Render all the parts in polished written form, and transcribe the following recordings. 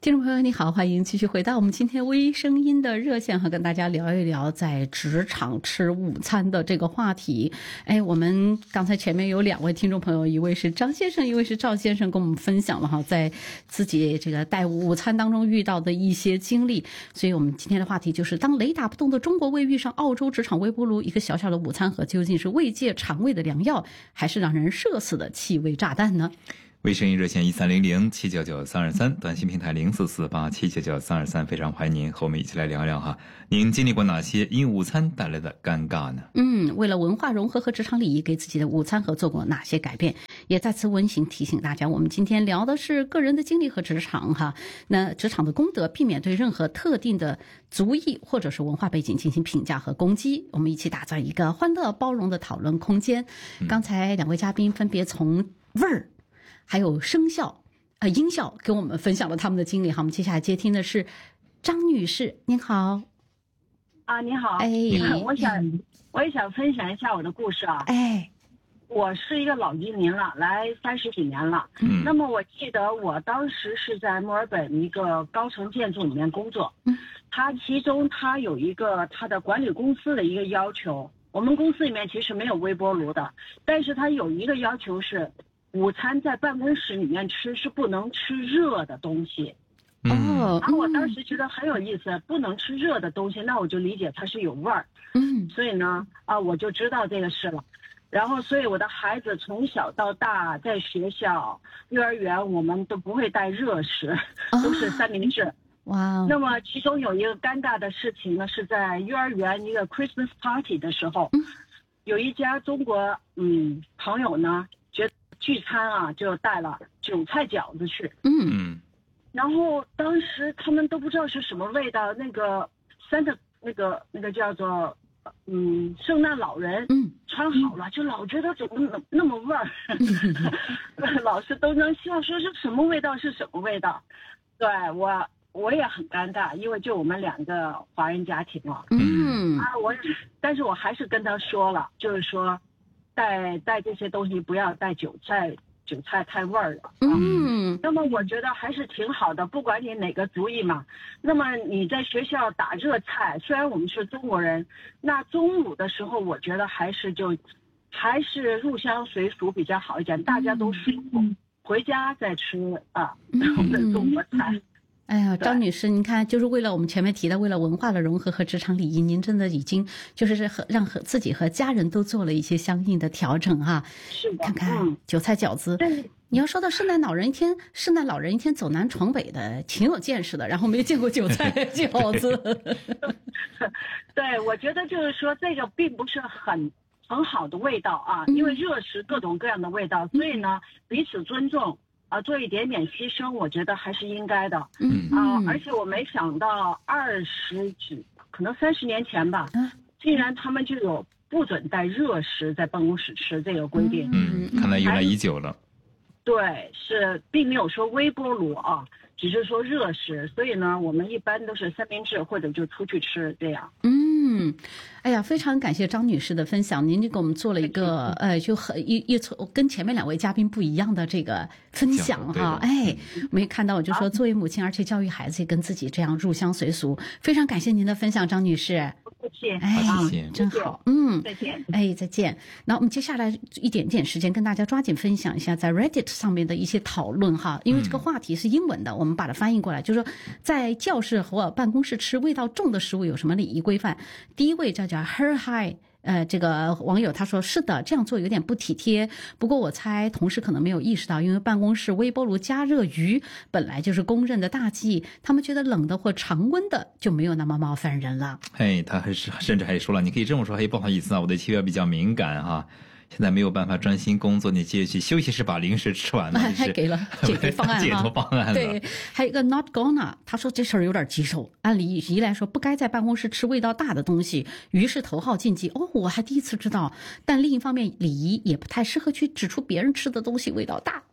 听众朋友你好，欢迎继续回到我们今天微声音的热线，和跟大家聊一聊在职场吃午餐的这个话题。我们刚才前面有2位听众朋友，一位是张先生，一位是赵先生，跟我们分享了在自己这个带午餐当中遇到的一些经历。所以我们今天的话题就是，当雷打不动的中国胃遇上澳洲职场微波炉，一个小小的午餐盒究竟是慰藉肠胃的良药，还是让人社死的气味炸弹呢？ 微声音热线1300-799-323，短信平台0448-799-323，非常欢迎您和我们一起来聊聊哈。您经历过哪些因午餐带来的尴尬呢？ 为了文化融合和职场礼仪，给自己的午餐盒做过哪些改变？也再次温馨提醒大家，我们今天聊的是个人的经历和职场哈。那职场的公德，避免对任何特定的族裔或者是文化背景进行评价和攻击。我们一起打造一个欢乐包容的讨论空间。刚才2位嘉宾分别从味儿还有声效音效跟我们分享了他们的经历。好，我们接下来接听的是张女士，您好。 你好。我也想分享一下我的故事啊。我是一个老移民了，来30几年了。那么我记得我当时是在墨尔本一个高层建筑里面工作。其中他有一个他的管理公司的一个要求，我们公司里面其实没有微波炉的，但是他有一个要求是，午餐在办公室里面吃是不能吃热的东西。然后我当时觉得很有意思，不能吃热的东西，那我就理解它是有味儿。所以呢，我就知道这个事了。然后，所以我的孩子从小到大在学校、幼儿园，我们都不会带热食，都是三明治。 哇！ 那么其中有一个尴尬的事情呢，是在幼儿园一个 Christmas party 的时候，有一家中国朋友呢，觉得聚餐啊，就带了韭菜饺子去。然后当时他们都不知道是什么味道，那个 Santa 那个叫做圣诞老人穿好了，就老觉得怎么那么味儿。老师都能笑说是什么味道是什么味道。对，我也很尴尬，因为就我们2个华人家庭了。但是我还是跟他说了，就是说带这些东西不要带韭菜太味儿了。那么我觉得还是挺好的，不管你哪个族裔嘛。那么你在学校打热菜，虽然我们是中国人，那中午的时候我觉得还是入乡随俗比较好一点，大家都舒服，回家再吃我们的中国菜。 张女士，您看，就是为了我们前面提的，为了文化的融合和职场礼仪，您真的已经就是让自己和家人都做了一些相应的调整哈。 是的， 看看韭菜饺子。你要说到圣诞老人一天走南闯北的，挺有见识的，然后没见过韭菜饺子。 对，我觉得就是说这个并不是很好的味道啊，因为热食各种各样的味道，所以呢，彼此尊重。做一点点牺牲，我觉得还是应该的。而且我没想到可能30年前吧，竟然他们就有不准带热食在办公室吃这个规定。 看来由来已久了。 对，是并没有说微波炉啊，只是说热食。所以呢，我们一般都是三明治或者就出去吃这样。 非常感谢张女士的分享，您就给我们做了一个就跟前面2位嘉宾不一样的这个分享哈。没看到，我就说作为母亲，而且教育孩子也跟自己这样入乡随俗，非常感谢您的分享，张女士。 谢谢。 真好。 再见。 再见。那我们接下来一点点时间跟大家抓紧分享一下在 Reddit 上面的一些讨论哈，因为这个话题是英文的，我们把它翻译过来，就是说在教室和办公室吃味道重的食物有什么礼仪规范。第一位叫 Her High， 这个网友他说是的，这样做有点不体贴，不过我猜同事可能没有意识到，因为办公室微波炉加热鱼本来就是公认的大忌，他们觉得冷的或常温的就没有那么冒犯人了。 他甚至还说了，你可以这么说，不好意思啊，我对气味比较敏感哈，现在没有办法专心工作，你继续去休息室把零食吃完了， 还给了解决方案解脱方案了。 对，还有一个 Not Gonna， 他说这事儿有点棘手，按礼仪来说不该在办公室吃味道大的东西，于是头号禁忌。我还第一次知道，但另一方面礼仪也不太适合去指出别人吃的东西味道大。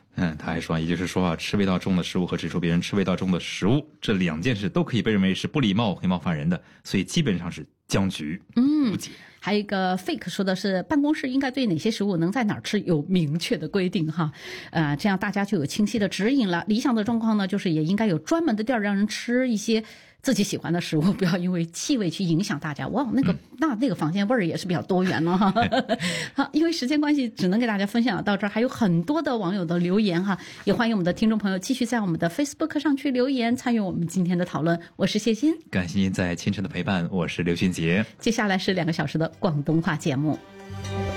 他还说，也就是说吃味道重的食物和指出别人吃味道重的食物，这2件事都可以被认为是不礼貌、会冒犯人的，所以基本上是僵局无解。 还有一个 fake 说的是办公室应该对哪些食物能在哪儿吃有明确的规定哈，这样大家就有清晰的指引了。理想的状况呢，就是也应该有专门的地儿让人吃一些自己喜欢的食物，不要因为气味去影响大家。哇，那个房间味儿也是比较多元了哈。好，因为时间关系，只能给大家分享到这儿，还有很多的网友的留言哈，也欢迎我们的听众朋友继续在我们的 Facebook 上去留言，参与我们今天的讨论。我是谢欣， 感谢您在清晨的陪伴，我是刘俊杰。 接下来是2个小时的广东话节目。